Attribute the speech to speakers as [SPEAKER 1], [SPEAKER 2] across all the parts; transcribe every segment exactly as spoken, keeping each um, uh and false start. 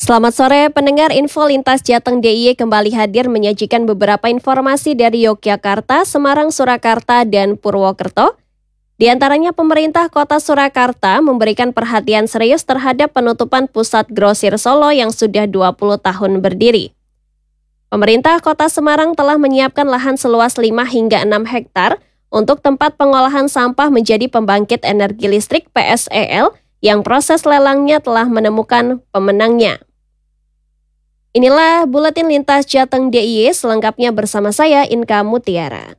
[SPEAKER 1] Selamat sore, pendengar Info Lintas Jateng D I Y kembali hadir menyajikan beberapa informasi dari Yogyakarta, Semarang, Surakarta, dan Purwokerto. Di antaranya pemerintah kota Surakarta memberikan perhatian serius terhadap penutupan pusat grosir Solo yang sudah dua puluh tahun berdiri. Pemerintah kota Semarang telah menyiapkan lahan seluas lima hingga enam hektar untuk tempat pengolahan sampah menjadi pembangkit energi listrik P S E L yang proses lelangnya telah menemukan pemenangnya. Inilah Buletin Lintas Jateng D I Y selengkapnya bersama saya Inka Mutiara.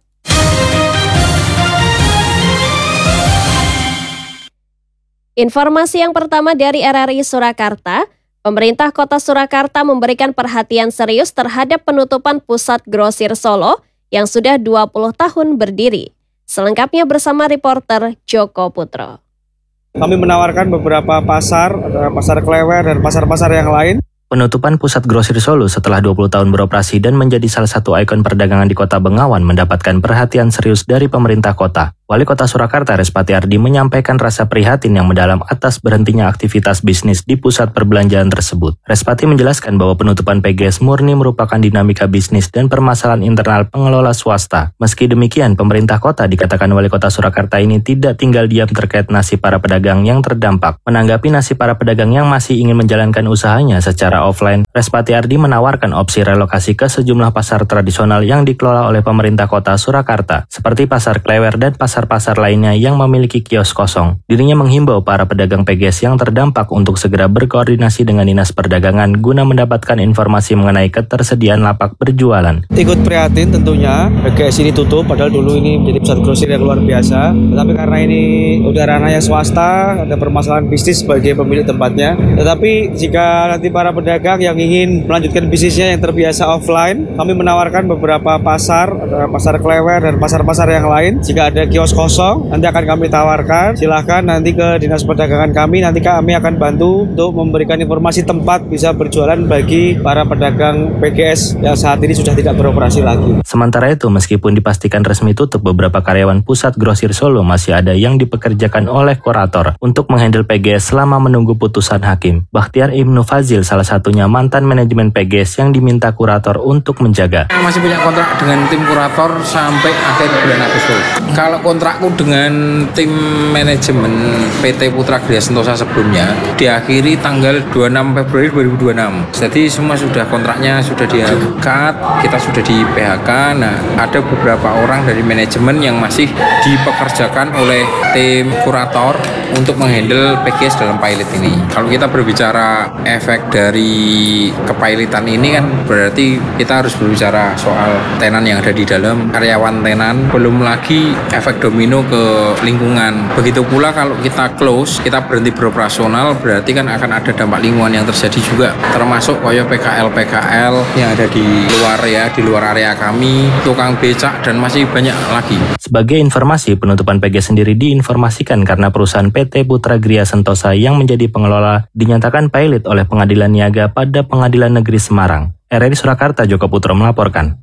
[SPEAKER 1] Informasi yang pertama dari R R I Surakarta, pemerintah kota Surakarta memberikan perhatian serius terhadap penutupan pusat grosir Solo yang sudah dua puluh tahun berdiri. Selengkapnya bersama reporter Joko Putro.
[SPEAKER 2] Kami menawarkan beberapa pasar, ada pasar Klewer dan pasar-pasar yang lain.
[SPEAKER 3] Penutupan pusat grosir Solo setelah dua puluh tahun beroperasi dan menjadi salah satu ikon perdagangan di kota Bengawan mendapatkan perhatian serius dari pemerintah kota. Wali Kota Surakarta Respati Ardi menyampaikan rasa prihatin yang mendalam atas berhentinya aktivitas bisnis di pusat perbelanjaan tersebut. Respati menjelaskan bahwa penutupan P G S murni merupakan dinamika bisnis dan permasalahan internal pengelola swasta. Meski demikian, pemerintah kota dikatakan Wali Kota Surakarta ini tidak tinggal diam terkait nasib para pedagang yang terdampak. Menanggapi nasib para pedagang yang masih ingin menjalankan usahanya secara offline, Respati Ardi menawarkan opsi relokasi ke sejumlah pasar tradisional yang dikelola oleh pemerintah kota Surakarta, seperti pasar Klewer dan pasar pasar lainnya yang memiliki kios kosong. Dirinya menghimbau para pedagang P G S yang terdampak untuk segera berkoordinasi dengan Dinas Perdagangan guna mendapatkan informasi mengenai ketersediaan lapak berjualan.
[SPEAKER 2] Ikut prihatin tentunya, P G S ini tutup, padahal dulu ini menjadi pusat grosir yang luar biasa. Tetapi karena ini udah ranahnya swasta, ada permasalahan bisnis sebagai pemilik tempatnya. Tetapi jika nanti para pedagang yang ingin melanjutkan bisnisnya yang terbiasa offline, kami menawarkan beberapa pasar, ada pasar Klewer dan pasar-pasar yang lain. Jika ada kios kosong, nanti akan kami tawarkan. Silahkan nanti ke Dinas Perdagangan kami, nanti kami akan bantu untuk memberikan informasi tempat bisa berjualan bagi para pedagang P G S yang saat ini sudah tidak beroperasi lagi.
[SPEAKER 3] Sementara itu, meskipun dipastikan resmi tutup, beberapa karyawan pusat grosir Solo masih ada yang dipekerjakan oleh kurator untuk menghandle P G S selama menunggu putusan hakim. Bakhtiar Ibnu Fazil salah satunya mantan manajemen P G S yang diminta kurator untuk menjaga.
[SPEAKER 4] Masih punya kontrak dengan tim kurator sampai akhir bulan Agustus. Kalau kontrakku dengan tim manajemen P T Putra Gria Sentosa sebelumnya diakhiri tanggal dua puluh enam Februari dua ribu dua puluh enam. Jadi semua sudah kontraknya sudah di-cut, kita sudah di P H K. Nah, ada beberapa orang dari manajemen yang masih dipekerjakan oleh tim kurator untuk menghandle P G S dalam pilot ini. Kalau kita berbicara efek dari kepilotan ini kan berarti kita harus berbicara soal tenan yang ada di dalam, karyawan tenan, belum lagi efek domino ke lingkungan. Begitu pula kalau kita close, kita berhenti beroperasional, berarti kan akan ada dampak lingkungan yang terjadi juga, termasuk koyo P K L P K L yang ada di luar ya, di luar area kami, tukang becak dan masih banyak lagi.
[SPEAKER 3] Sebagai informasi, penutupan P G S sendiri diinformasikan karena perusahaan P T Putra Gria Sentosa yang menjadi pengelola dinyatakan pilot oleh Pengadilan Niaga pada Pengadilan Negeri Semarang. R R I Surakarta, Joko Putro melaporkan.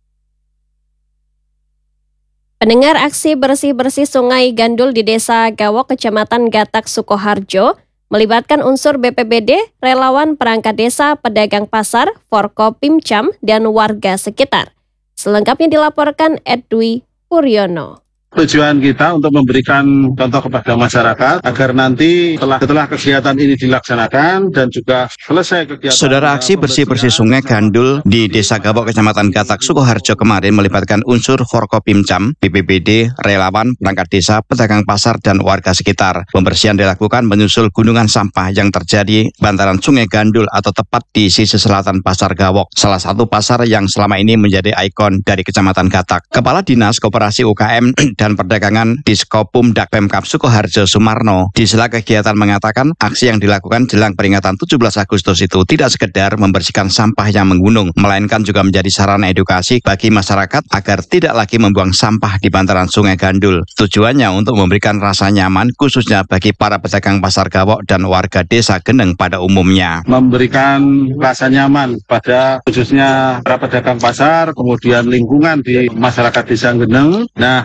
[SPEAKER 1] Pendengar, aksi bersih-bersih sungai Gandul di Desa Gawok, Kecamatan Gatak, Sukoharjo, melibatkan unsur B P B D, relawan perangkat desa, pedagang pasar, Forkopimcam, dan warga sekitar. Selengkapnya dilaporkan Edwi Puryono.
[SPEAKER 5] Tujuan kita untuk memberikan contoh kepada masyarakat agar nanti setelah, setelah kegiatan ini dilaksanakan dan juga selesai kegiatan.
[SPEAKER 6] Saudara, aksi bersih-bersih sungai Gandul di Desa Gawok, Kecamatan Gatak, Sukoharjo kemarin melibatkan unsur Forkopimcam, B P B D, relawan, perangkat desa, pedagang pasar, dan warga sekitar. Pembersihan dilakukan menyusul gunungan sampah yang terjadi bantaran sungai Gandul atau tepat di sisi selatan Pasar Gawok, salah satu pasar yang selama ini menjadi ikon dari Kecamatan Gatak. Kepala Dinas Koperasi U K M dan Perdagangan Diskopumdak Pemkab Sukoharjo Sumarno di sela kegiatan mengatakan aksi yang dilakukan jelang peringatan tujuh belas Agustus itu tidak sekedar membersihkan sampah yang menggunung, melainkan juga menjadi sarana edukasi bagi masyarakat agar tidak lagi membuang sampah di bantaran sungai Gandul. Tujuannya untuk memberikan rasa nyaman khususnya bagi para pedagang pasar Gawok dan warga desa Geneng pada umumnya.
[SPEAKER 5] Memberikan rasa nyaman pada khususnya para pedagang pasar, kemudian lingkungan di masyarakat desa Geneng. Nah, ini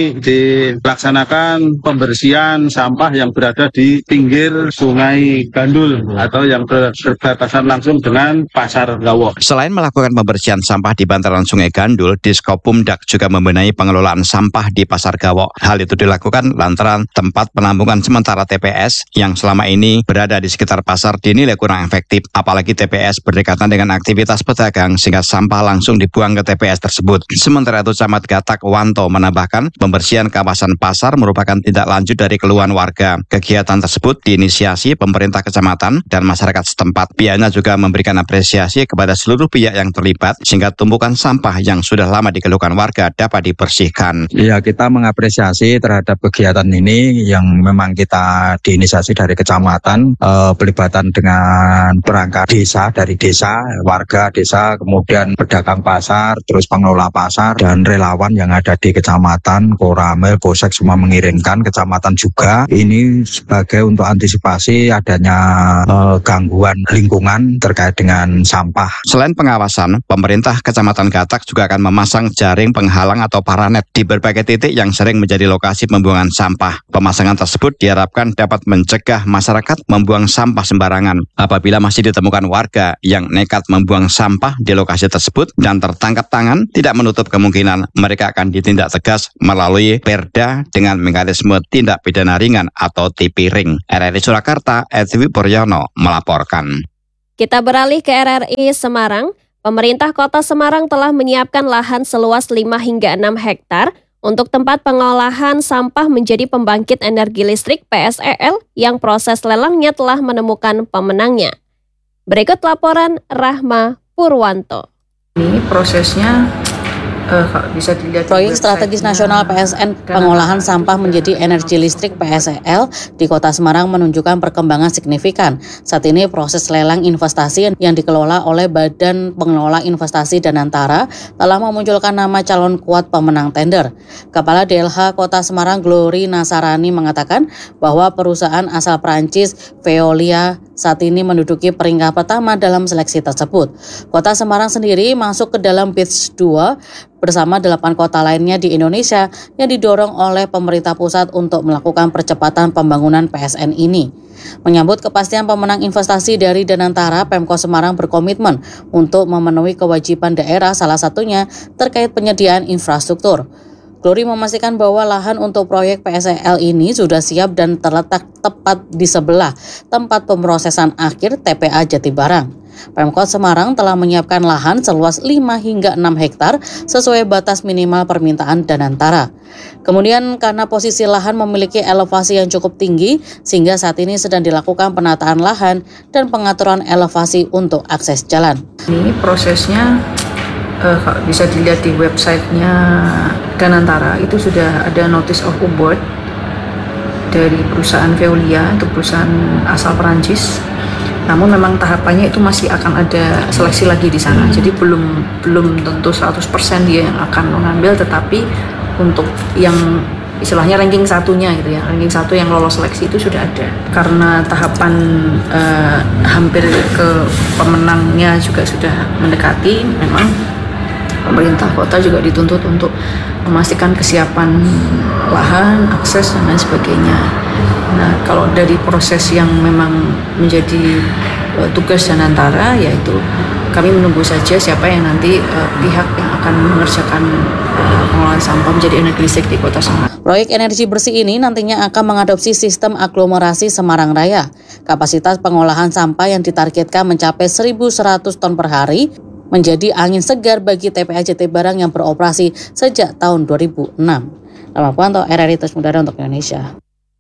[SPEAKER 5] nanti dilaksanakan pembersihan sampah yang berada di pinggir Sungai Gandul atau yang berbatasan langsung dengan Pasar Gawo.
[SPEAKER 6] Selain melakukan pembersihan sampah di bantaran Sungai Gandul, Diskopumdak juga membenahi pengelolaan sampah di Pasar Gawo. Hal itu dilakukan lantaran tempat penampungan sementara T P S yang selama ini berada di sekitar pasar dinilai kurang efektif. Apalagi T P S berdekatan dengan aktivitas pedagang sehingga sampah langsung dibuang ke T P S tersebut. Sementara itu Camat Gatak Wanto menambahkan pembersihan kawasan pasar merupakan tindak lanjut dari keluhan warga. Kegiatan tersebut diinisiasi pemerintah kecamatan dan masyarakat setempat. Pihaknya juga memberikan apresiasi kepada seluruh pihak yang terlibat sehingga tumpukan sampah yang sudah lama dikeluhkan warga dapat dibersihkan.
[SPEAKER 7] Ya, kita mengapresiasi terhadap kegiatan ini yang memang kita diinisiasi dari kecamatan, eh, pelibatan dengan perangkat desa, dari desa, warga desa, kemudian pedagang pasar, terus pengelola pasar, dan relawan yang ada di kecamatan, Koramil, Polsek semua mengirimkan, kecamatan juga. Ini sebagai untuk antisipasi adanya eh, gangguan lingkungan terkait dengan sampah.
[SPEAKER 6] Selain pengawasan, pemerintah Kecamatan Gatak juga akan memasang jaring penghalang atau paranet di berbagai titik yang sering menjadi lokasi pembuangan sampah. Pemasangan tersebut diharapkan dapat mencegah masyarakat membuang sampah sembarangan. Apabila masih ditemukan warga yang nekat membuang sampah di lokasi tersebut dan tertangkap tangan, tidak menutup kemungkinan mereka akan ditindak tegas melalui Perda dengan mekanisme tindak pidana ringan atau T P ring. R R I Surakarta, Edwi Puryono melaporkan.
[SPEAKER 1] Kita beralih ke R R I Semarang. Pemerintah Kota Semarang telah menyiapkan lahan seluas lima hingga enam hektar untuk tempat pengolahan sampah menjadi pembangkit energi listrik P S E L yang proses lelangnya telah menemukan pemenangnya. Berikut laporan Rahma Purwanto.
[SPEAKER 8] Ini prosesnya Uh, bisa dilihat
[SPEAKER 9] proyek strategis nasional P S N pengolahan sampah menjadi energi listrik P S E L di Kota Semarang menunjukkan perkembangan signifikan. Saat ini proses lelang investasi yang dikelola oleh Badan Pengelola Investasi Danantara telah memunculkan nama calon kuat pemenang tender. Kepala D L H Kota Semarang Glory Nasarani mengatakan bahwa perusahaan asal Prancis Veolia saat ini menduduki peringkat pertama dalam seleksi tersebut. Kota Semarang sendiri masuk ke dalam batch dua bersama delapan kota lainnya di Indonesia yang didorong oleh pemerintah pusat untuk melakukan percepatan pembangunan P S N ini. Menyambut kepastian pemenang investasi dari Danantara, Pemkot Semarang berkomitmen untuk memenuhi kewajiban daerah, salah satunya terkait penyediaan infrastruktur. Glory memastikan bahwa lahan untuk proyek P S E L ini sudah siap dan terletak tepat di sebelah tempat pemrosesan akhir T P A Jatibarang. Pemkot Semarang telah menyiapkan lahan seluas lima hingga enam hektar sesuai batas minimal permintaan Danantara. Kemudian karena posisi lahan memiliki elevasi yang cukup tinggi, sehingga saat ini sedang dilakukan penataan lahan dan pengaturan elevasi untuk akses jalan.
[SPEAKER 8] Ini prosesnya uh, bisa dilihat di websitenya Danantara, itu sudah ada notice of award dari perusahaan Veolia, itu perusahaan asal Perancis. Namun memang tahapannya itu masih akan ada seleksi lagi di sana. Jadi belum belum tentu seratus persen dia yang akan mengambil, tetapi untuk yang istilahnya ranking satunya gitu ya, ranking satu yang lolos seleksi itu sudah ada. Karena tahapan eh, hampir ke pemenangnya juga sudah mendekati, memang pemerintah kota juga dituntut untuk memastikan kesiapan lahan, akses dan lain sebagainya. Nah, kalau dari proses yang memang menjadi uh, tugas Danantara, yaitu kami menunggu saja siapa yang nanti uh, pihak yang akan mengerjakan uh, pengolahan sampah menjadi energi listrik di Kota Semarang.
[SPEAKER 9] Proyek energi bersih ini nantinya akan mengadopsi sistem aglomerasi Semarang Raya. Kapasitas pengolahan sampah yang ditargetkan mencapai seribu seratus ton per hari, menjadi angin segar bagi T P A Jatibarang yang beroperasi sejak tahun dua ribu enam. Rahma Purwanto, R R I Terus Mudara untuk Indonesia.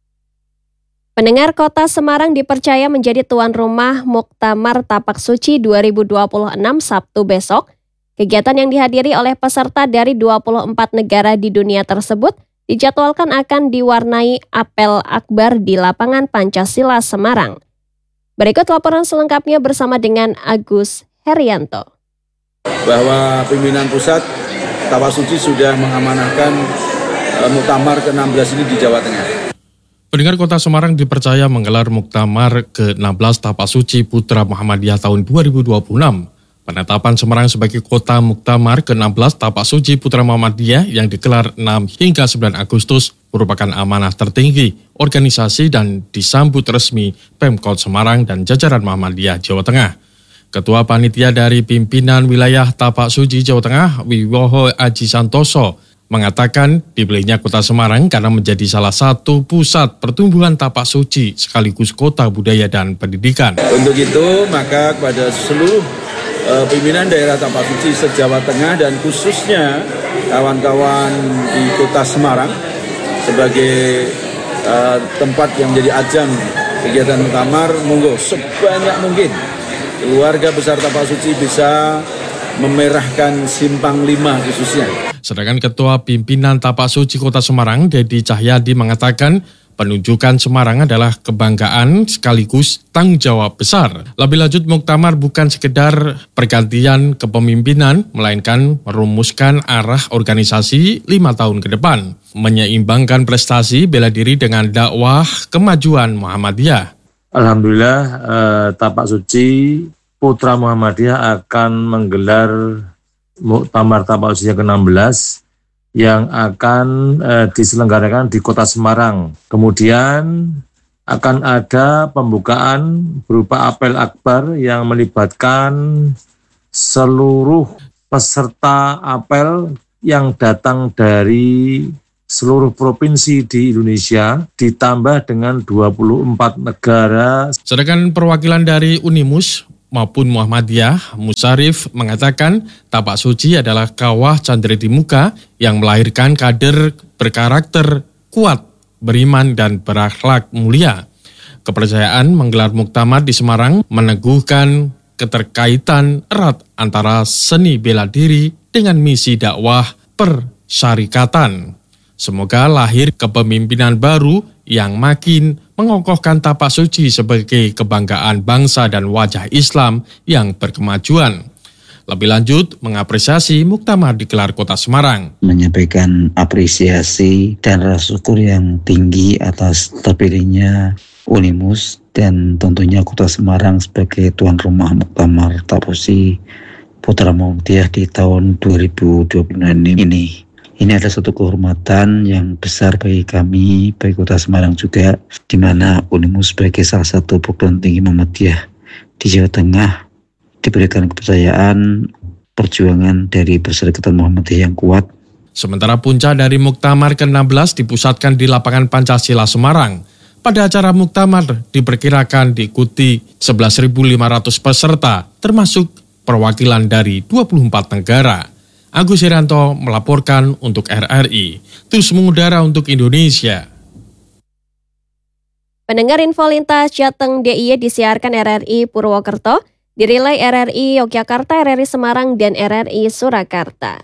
[SPEAKER 1] Pendengar, Kota Semarang dipercaya menjadi tuan rumah Muktamar Tapak Suci dua ribu dua puluh enam Sabtu besok. Kegiatan yang dihadiri oleh peserta dari dua puluh empat negara di dunia tersebut dijadwalkan akan diwarnai apel akbar di lapangan Pancasila Semarang. Berikut laporan selengkapnya bersama dengan Agus Herianto.
[SPEAKER 10] Bahwa pimpinan pusat Tapak Suci sudah mengamanahkan uh, Muktamar ke enam belas ini di Jawa Tengah.
[SPEAKER 11] Pendengar, Kota Semarang dipercaya menggelar Muktamar ke enam belas Tapak Suci Putra Muhammadiyah tahun dua ribu dua puluh enam. Penetapan Semarang sebagai kota muktamar ke enam belas Tapak Suci Putra Muhammadiyah yang digelar enam hingga sembilan Agustus merupakan amanah tertinggi organisasi dan disambut resmi Pemkot Semarang dan jajaran Muhammadiyah Jawa Tengah. Ketua Panitia dari Pimpinan Wilayah Tapak Suci Jawa Tengah, Wiwoho Aji Santoso, mengatakan dipilihnya kota Semarang karena menjadi salah satu pusat pertumbuhan tapak suci sekaligus kota budaya dan pendidikan.
[SPEAKER 10] Untuk itu, maka kepada seluruh uh, pimpinan daerah Tapak Suci se-Jawa Tengah dan khususnya kawan-kawan di kota Semarang sebagai uh, tempat yang menjadi ajang kegiatan muktamar, monggo sebanyak mungkin keluarga besar Tapak Suci bisa memerahkan Simpang lima khususnya.
[SPEAKER 11] Sedangkan Ketua Pimpinan Tapak Suci Kota Semarang, Dedi Cahyadi, mengatakan penunjukan Semarang adalah kebanggaan sekaligus tanggung jawab besar. Lebih lanjut, muktamar bukan sekedar pergantian kepemimpinan, melainkan merumuskan arah organisasi lima tahun ke depan, menyeimbangkan prestasi bela diri dengan dakwah kemajuan Muhammadiyah.
[SPEAKER 12] Alhamdulillah, eh, Tapak Suci Putra Muhammadiyah akan menggelar Muktamar Tapak Suci ke enam belas yang akan eh, diselenggarakan di Kota Semarang. Kemudian akan ada pembukaan berupa apel akbar yang melibatkan seluruh peserta apel yang datang dari seluruh provinsi di Indonesia ditambah dengan dua puluh empat negara.
[SPEAKER 11] Sedangkan perwakilan dari Unimus maupun Muhammadiyah, Musarif, mengatakan Tapak Suci adalah kawah candri di muka yang melahirkan kader berkarakter kuat, beriman, dan berakhlak mulia. Kepercayaan menggelar muktamar di Semarang meneguhkan keterkaitan erat antara seni bela diri dengan misi dakwah persyarikatan. Semoga lahir kepemimpinan baru yang makin mengokohkan Tapak Suci sebagai kebanggaan bangsa dan wajah Islam yang berkemajuan. Lebih lanjut, mengapresiasi muktamar digelar Kota Semarang.
[SPEAKER 13] Menyampaikan apresiasi dan rasa syukur yang tinggi atas terpilihnya Unimus dan tentunya Kota Semarang sebagai tuan rumah muktamar Tapak Suci Putra Muhammadiyah di tahun dua ribu dua puluh enam ini. Ini adalah suatu kehormatan yang besar bagi kami, bagi Kota Semarang juga, di mana Unimus sebagai salah satu perguruan tinggi Muhammadiyah di Jawa Tengah diberikan kepercayaan perjuangan dari Perserikatan Muhammadiyah yang kuat.
[SPEAKER 11] Sementara puncak dari Muktamar ke enam belas dipusatkan di lapangan Pancasila Semarang. Pada acara Muktamar diperkirakan diikuti sebelas ribu lima ratus peserta, termasuk perwakilan dari dua puluh empat negara. Agus Irianto melaporkan untuk R R I, terus mengudara untuk Indonesia.
[SPEAKER 1] Pendengar info lintas Jateng D I Y disiarkan R R I Purwokerto, dirilai R R I Yogyakarta, R R I Semarang, dan R R I Surakarta.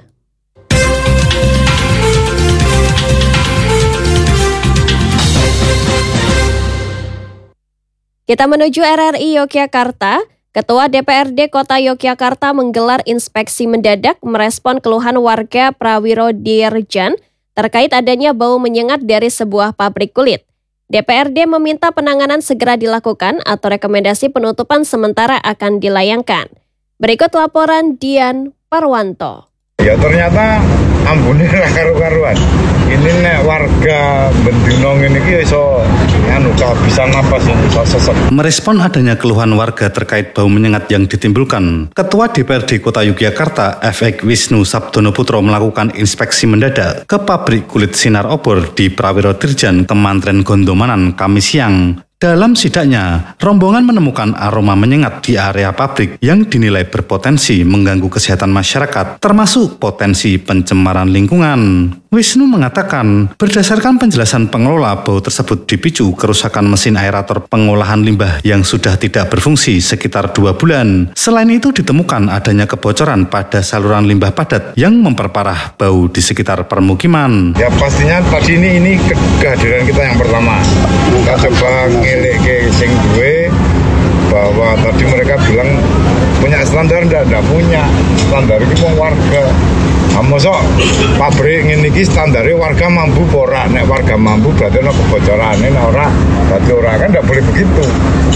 [SPEAKER 1] Kita menuju R R I Yogyakarta. Ketua D P R D Kota Yogyakarta menggelar inspeksi mendadak merespon keluhan warga Prawiro Dirjan terkait adanya bau menyengat dari sebuah pabrik kulit. D P R D meminta penanganan segera dilakukan atau rekomendasi penutupan sementara akan dilayangkan. Berikut laporan Dian Parwanto.
[SPEAKER 14] Ya ternyata ambune ra karu-karuan. Ini nek warga Bendino ngene iki iso anu bisa napas ini iso sesek.
[SPEAKER 15] Merespon adanya keluhan warga terkait bau menyengat yang ditimbulkan, Ketua D P R D Kota Yogyakarta F X Wisnu Sabdono Putro melakukan inspeksi mendadak ke pabrik kulit sinar obor di Prawiro Dirjan, Kemantren Gondomanan, Kamis siang. Dalam sidaknya, rombongan menemukan aroma menyengat di area pabrik yang dinilai berpotensi mengganggu kesehatan masyarakat, termasuk potensi pencemaran lingkungan. Wisnu mengatakan, berdasarkan penjelasan pengelola, bau tersebut dipicu kerusakan mesin aerator pengolahan limbah yang sudah tidak berfungsi sekitar dua bulan. Selain itu ditemukan adanya kebocoran pada saluran limbah padat yang memperparah bau di sekitar permukiman.
[SPEAKER 14] Ya pastinya tadi ini ini kehadiran kita yang pertama. Kita coba ngelek ke sing duwe bahwa tadi mereka bilang punya standar, ndak ndak punya standar ini wong warga. Mosok pabrik ngene iki standare warga mampu ora, nek warga mampu berarti ana kebocorane, nek ora berarti ora, kan ndak boleh begitu.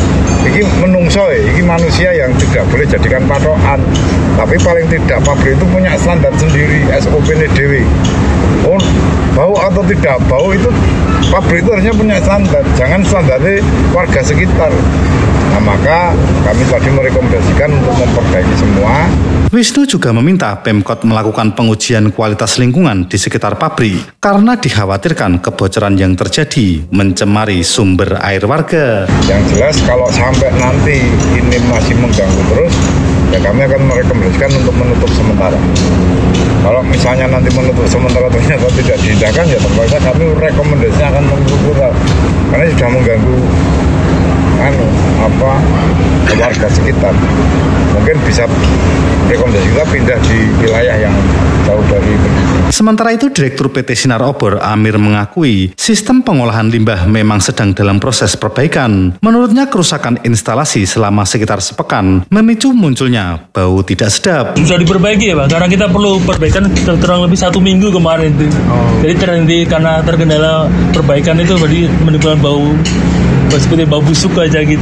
[SPEAKER 14] Ini menungso ya, ini manusia yang tidak boleh jadikan patokan. Tapi paling tidak pabrik itu punya standar sendiri, S O P-nya dewe. Oh, bau atau tidak bau itu pabrik itu harusnya punya standar, jangan standarnya warga sekitar. Nah, maka kami tadi merekomendasikan untuk memperbaiki semua.
[SPEAKER 15] Wisnu juga meminta Pemkot melakukan pengujian kualitas lingkungan di sekitar pabrik karena dikhawatirkan kebocoran yang terjadi mencemari sumber air warga.
[SPEAKER 14] Yang jelas kalau sampai nanti ini masih mengganggu terus, ya kami akan merekomendasikan untuk menutup sementara. Kalau misalnya nanti menutup sementara ternyata tidak diindahkan, ya terpaksa kami rekomendasinya akan menutup karena sudah mengganggu anu apa warga sekitar. Mungkin bisa rekomendasi kita pindah di wilayah yang jauh dari penduduk.
[SPEAKER 15] Sementara itu, Direktur P T Sinar Obor Amir mengakui sistem pengolahan limbah memang sedang dalam proses perbaikan. Menurutnya, kerusakan instalasi selama sekitar sepekan memicu munculnya bau tidak sedap.
[SPEAKER 16] Sudah diperbaiki ya Pak, karena kita perlu perbaikan kurang lebih satu minggu kemarin itu. Oh. Jadi terhenti karena terkendala perbaikan itu, jadi menimbulkan bau seperti bau busuk aja gitu.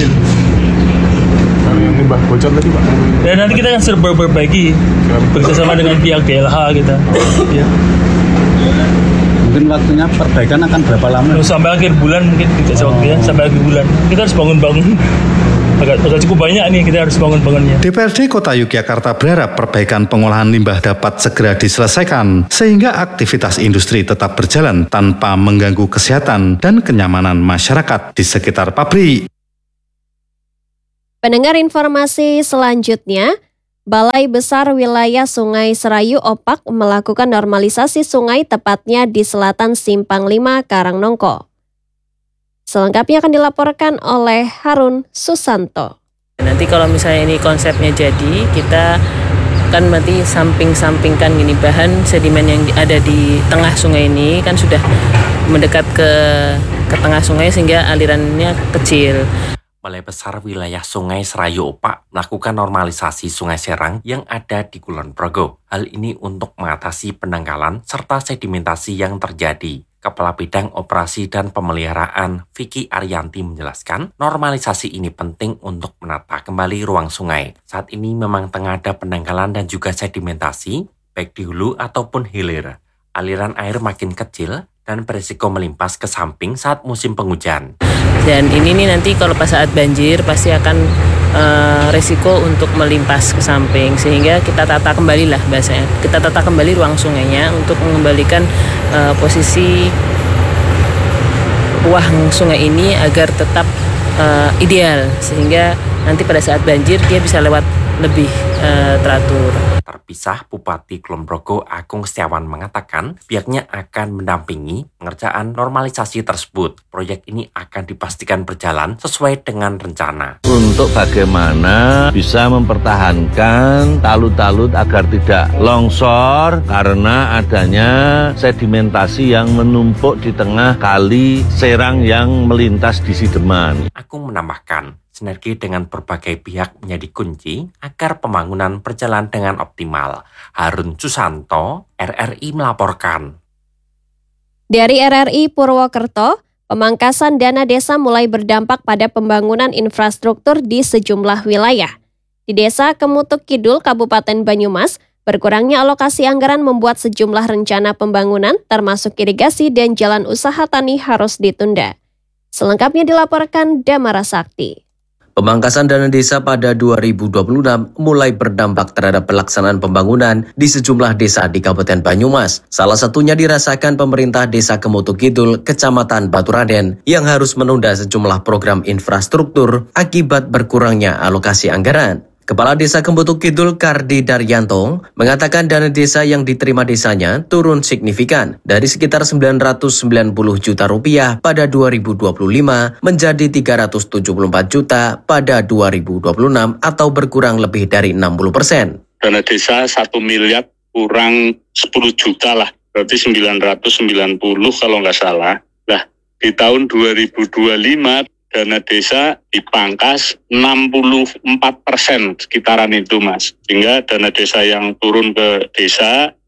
[SPEAKER 17] Yang limbah bocor tadi Pak?
[SPEAKER 16] Dan nanti kita akan serba perbaiki bersama dengan pihak D L H kita. Ya.
[SPEAKER 5] Mungkin waktunya perbaikan akan berapa lama?
[SPEAKER 16] Sampai akhir bulan mungkin kita oh. waktunya sampai akhir bulan. Kita harus bangun-bangun. Agak, agak cukup banyak nih kita harus bangun-bangunnya.
[SPEAKER 15] D P R D Kota Yogyakarta berharap perbaikan pengolahan limbah dapat segera diselesaikan sehingga aktivitas industri tetap berjalan tanpa mengganggu kesehatan dan kenyamanan masyarakat di sekitar pabrik.
[SPEAKER 1] Pendengar informasi selanjutnya, Balai Besar Wilayah Sungai Serayu Opak melakukan normalisasi sungai tepatnya di selatan Simpang lima Karangnongko. Selengkapnya akan dilaporkan oleh Harun Susanto.
[SPEAKER 18] Nanti kalau misalnya ini konsepnya jadi, kita kan nanti samping-sampingkan gini bahan sedimen yang ada di tengah sungai ini kan sudah mendekat ke ke tengah sungai sehingga alirannya kecil.
[SPEAKER 3] Balai Besar Wilayah Sungai Serayu Opak melakukan normalisasi Sungai Serang yang ada di Kulon Progo. Hal ini untuk mengatasi pendangkalan serta sedimentasi yang terjadi. Kepala Bidang Operasi dan Pemeliharaan Vicky Arianti menjelaskan, normalisasi ini penting untuk menata kembali ruang sungai. Saat ini memang tengah ada pendangkalan dan juga sedimentasi, baik di hulu ataupun hilir. Aliran air makin kecil dan berisiko melimpas ke samping saat musim penghujan.
[SPEAKER 18] Dan ini nih nanti kalau pas saat banjir pasti akan uh, risiko untuk melimpas ke samping, sehingga kita tata kembali lah bahasanya. Kita tata kembali ruang sungainya untuk mengembalikan uh, posisi ruang sungai ini agar tetap uh, ideal, sehingga nanti pada saat banjir dia bisa lewat lebih uh, teratur.
[SPEAKER 3] Terpisah, Bupati Kulon Progo Agung Setiawan mengatakan pihaknya akan mendampingi pengerjaan normalisasi tersebut. Proyek ini akan dipastikan berjalan sesuai dengan rencana.
[SPEAKER 19] Untuk bagaimana bisa mempertahankan talut-talut agar tidak longsor karena adanya sedimentasi yang menumpuk di tengah kali Serang yang melintas di Sideman.
[SPEAKER 3] Agung menambahkan, sinergi dengan berbagai pihak menjadi kunci agar pembangunan berjalan dengan optimal. Harun Susanto, R R I melaporkan.
[SPEAKER 1] Dari R R I Purwokerto, pemangkasan dana desa mulai berdampak pada pembangunan infrastruktur di sejumlah wilayah. Di Desa Kemutuk Kidul, Kabupaten Banyumas, berkurangnya alokasi anggaran membuat sejumlah rencana pembangunan, termasuk irigasi dan jalan usaha tani harus ditunda. Selengkapnya dilaporkan Damara Sakti.
[SPEAKER 20] Pemangkasan dana desa pada dua ribu dua puluh enam mulai berdampak terhadap pelaksanaan pembangunan di sejumlah desa di Kabupaten Banyumas. Salah satunya dirasakan pemerintah Desa Kemutuk Kidul, Kecamatan Baturaden, yang harus menunda sejumlah program infrastruktur akibat berkurangnya alokasi anggaran. Kepala Desa Kemutuk Kidul Kardi Daryanto mengatakan dana desa yang diterima desanya turun signifikan dari sekitar sembilan ratus sembilan puluh juta rupiah pada dua ribu dua puluh lima menjadi tiga ratus tujuh puluh empat juta pada dua ribu dua puluh enam atau berkurang lebih dari enam puluh persen.
[SPEAKER 21] Dana desa satu miliar kurang sepuluh juta lah, berarti sembilan ratus sembilan puluh kalau nggak salah. Nah, di tahun dua ribu dua puluh lima dana desa dipangkas enam puluh empat persen sekitaran itu Mas. Sehingga dana desa yang turun ke desa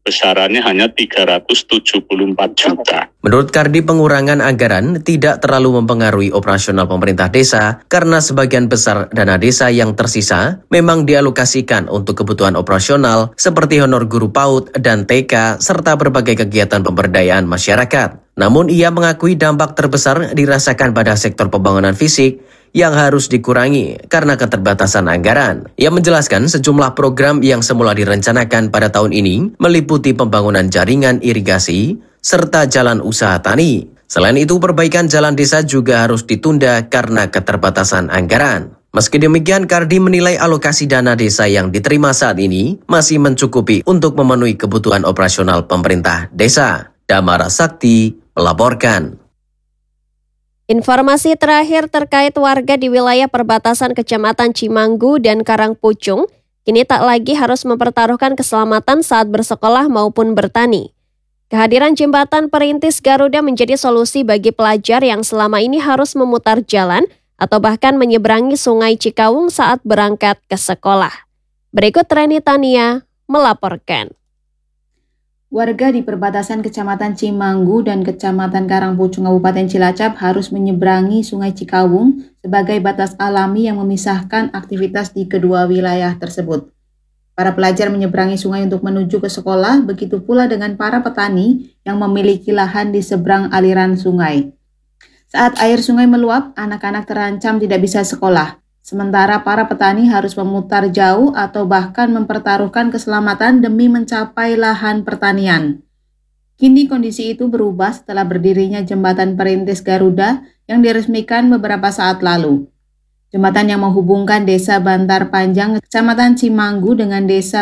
[SPEAKER 21] besarannya hanya tiga ratus tujuh puluh empat juta.
[SPEAKER 20] Menurut Kardi, pengurangan anggaran tidak terlalu mempengaruhi operasional pemerintah desa karena sebagian besar dana desa yang tersisa memang dialokasikan untuk kebutuhan operasional seperti honor guru PAUD dan T K serta berbagai kegiatan pemberdayaan masyarakat. Namun ia mengakui dampak terbesar dirasakan pada sektor pembangunan fisik yang harus dikurangi karena keterbatasan anggaran. Ia menjelaskan sejumlah program yang semula direncanakan pada tahun ini meliputi pembangunan jaringan irigasi serta jalan usaha tani. Selain itu, perbaikan jalan desa juga harus ditunda karena keterbatasan anggaran. Meski demikian, Kardi menilai alokasi dana desa yang diterima saat ini masih mencukupi untuk memenuhi kebutuhan operasional pemerintah desa. Damara Sakti melaporkan.
[SPEAKER 1] Informasi terakhir terkait warga di wilayah perbatasan Kecamatan Cimanggu dan Karangpucung kini tak lagi harus mempertaruhkan keselamatan saat bersekolah maupun bertani. Kehadiran jembatan perintis Garuda menjadi solusi bagi pelajar yang selama ini harus memutar jalan atau bahkan menyeberangi Sungai Cikawung saat berangkat ke sekolah. Berikut Reni Tania melaporkan.
[SPEAKER 2] Warga di perbatasan Kecamatan Cimanggu dan Kecamatan Karangpucung Kabupaten Cilacap harus menyeberangi Sungai Cikawung sebagai batas alami yang memisahkan aktivitas di kedua wilayah tersebut. Para pelajar menyeberangi sungai untuk menuju ke sekolah, begitu pula dengan para petani yang memiliki lahan di seberang aliran sungai. Saat air sungai meluap, anak-anak terancam tidak bisa sekolah. Sementara para petani harus memutar jauh atau bahkan mempertaruhkan keselamatan demi mencapai lahan pertanian. Kini kondisi itu berubah setelah berdirinya jembatan perintis Garuda yang diresmikan beberapa saat lalu. Jembatan yang menghubungkan Desa Bantar Panjang, Kecamatan Cimanggu dengan Desa